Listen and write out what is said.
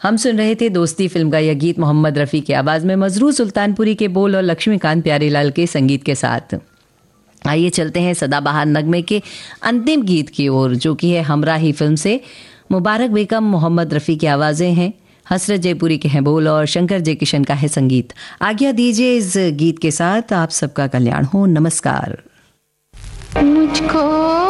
हम सुन रहे थे दोस्ती फिल्म का यह गीत मोहम्मद रफ़ी की आवाज़ में मजरूर सुल्तानपुरी के बोल और लक्ष्मीकांत प्यारेलाल के संगीत के साथ। आइए चलते हैं सदाबहार नगमे के अंतिम गीत की ओर, जो कि है हमराही फिल्म से। मुबारक बेगम, मोहम्मद रफ़ी की आवाज़ें हैं, हसरत जयपुरी के हैं बोल और शंकर जयकिशन का है संगीत। आज्ञा दीजिए इस गीत के साथ। आप सबका कल्याण हो। नमस्कार। मुझको